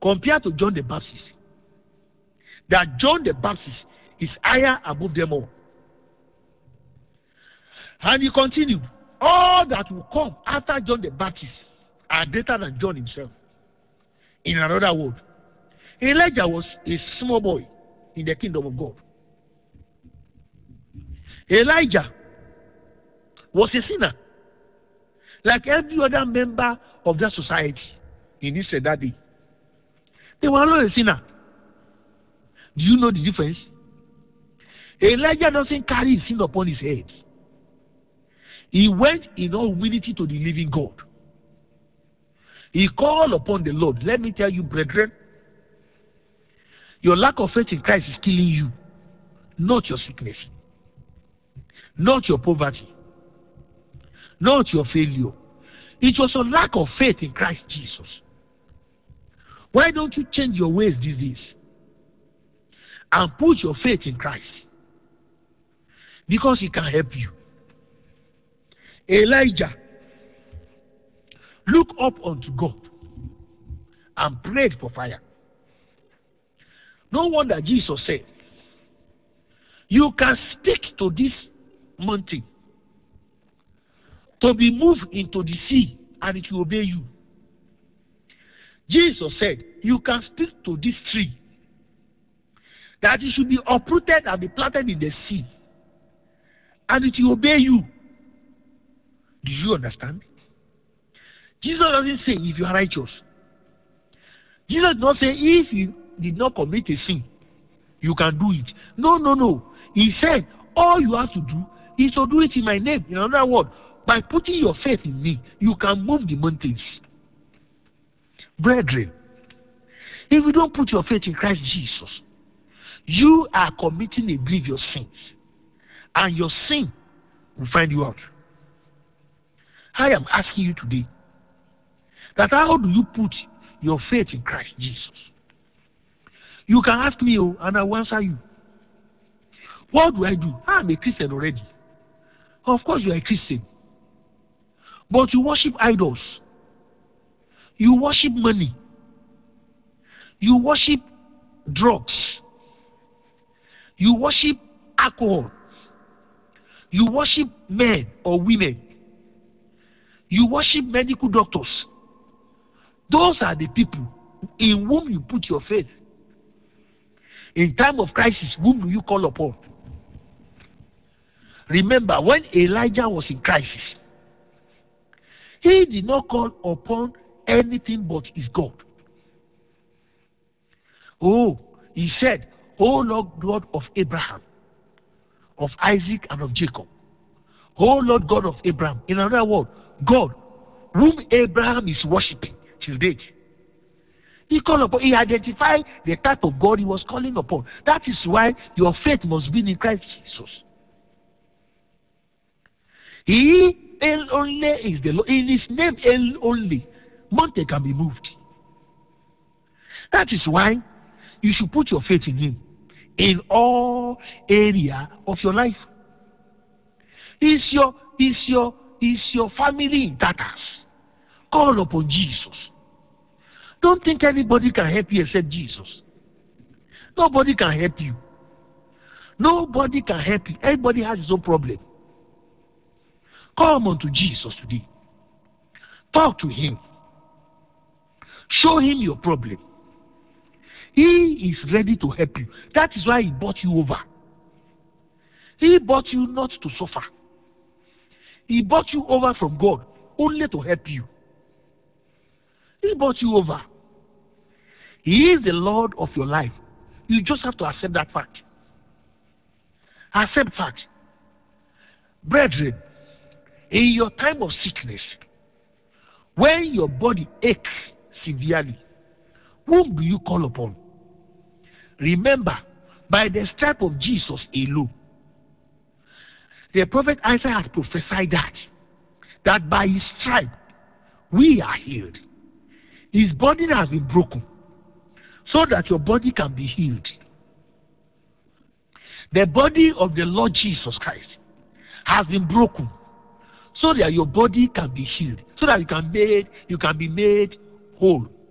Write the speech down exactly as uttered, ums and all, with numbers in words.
compared to John the Baptist. That John the Baptist is higher above them all. And he continued, all that will come after John the Baptist are greater than John himself. In another word, Elijah was a small boy in the kingdom of God. Elijah was a sinner, like every other member of that society in Israel that day. They were not a sinner. Do you know the difference? Elijah doesn't carry his sin upon his head. He went in all humility to the living God. He called upon the Lord. Let me tell you, brethren, your lack of faith in Christ is killing you, not your sickness, not your poverty, not your failure. It was a lack of faith in Christ Jesus. Why don't you change your ways these days and put your faith in Christ? Because he can help you. Elijah looked up unto God and prayed for fire. No wonder Jesus said, you can speak to this mountain to be moved into the sea and it will obey you. Jesus said, you can speak to this tree that it should be uprooted and be planted in the sea and it will obey you. Do you understand? Jesus doesn't say if you are righteous. Jesus does not say if you did not commit a sin, you can do it. No, no, no. He said all you have to do is to do it in my name. In another word, by putting your faith in me, you can move the mountains. Brethren, if you don't put your faith in Christ Jesus, you are committing a grievous sin, and your sin will find you out. I am asking you today, that how do you put your faith in Christ Jesus? You can ask me, oh, and I will answer you. What do I do? I'm a Christian already. Of course you are a Christian. But you worship idols. You worship money. You worship drugs. You worship alcohol. You worship men or women. You worship medical doctors. Those are the people in whom you put your faith. In time of crisis, whom do you call upon? Remember, when Elijah was in crisis, he did not call upon anything but his God. Oh, he said, O Lord God of Abraham, of Isaac, and of Jacob. O Lord God of Abraham. In another word, God, whom Abraham is worshiping till date. He called upon, he identified the type of God he was calling upon. That is why your faith must be in Christ Jesus. He El only is the Lord. In his name El only, mountain can be moved. That is why you should put your faith in him in all area of your life. Is your is your is your family in tatters? Call upon Jesus. Don't think anybody can help you except Jesus. Nobody can help you. Nobody can help you. Everybody has his own problem. Come unto Jesus today. Talk to him. Show him your problem. He is ready to help you. That is why he brought you over. He brought you not to suffer. He brought you over from God only to help you. He brought you over. He is the Lord of your life. You just have to accept that fact. Accept fact. Brethren, in your time of sickness, when your body aches severely, whom do you call upon? Remember, by the stripe of Jesus alone, the prophet Isaiah has prophesied that, that by his stripe we are healed. His body has been broken so that your body can be healed. The body of the Lord Jesus Christ has been broken so that your body can be healed, so that you can made you can be made whole.